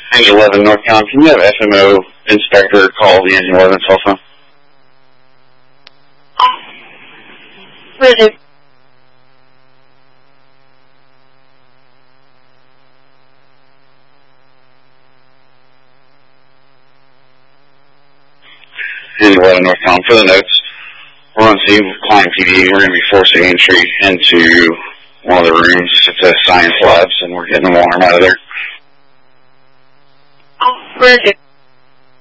Engine 11 Northcom, can you have FMO inspector call the Engine 11 cell phone? Ready. Engine 11 Northcom, for the notes, we're on scene with Client TV. We're going to be forcing entry into one of the rooms. It's a science labs, and we're getting the alarm out of there. Ready.